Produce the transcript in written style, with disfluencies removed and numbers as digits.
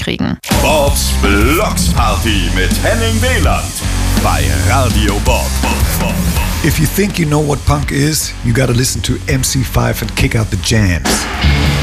kriegen. Bobs Blocksparty mit Henning Wieland bei Radio Bob. If you think you know what punk is, you gotta listen to MC5 and kick out the jams.